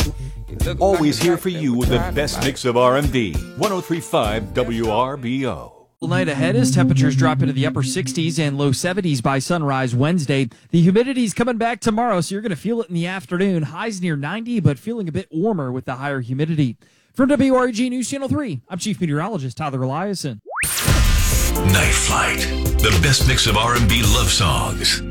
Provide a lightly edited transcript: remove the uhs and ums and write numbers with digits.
Always here for you with the best mix of R&B. 103.5 WRBO. Night ahead as temperatures drop into the upper 60s and low 70s by sunrise Wednesday. The humidity's coming back tomorrow, so you're going to feel it in the afternoon. Highs near 90, but feeling a bit warmer with the higher humidity. From WREG News Channel 3, I'm Chief Meteorologist Tyler Eliason. Night Flight, the best mix of R&B love songs.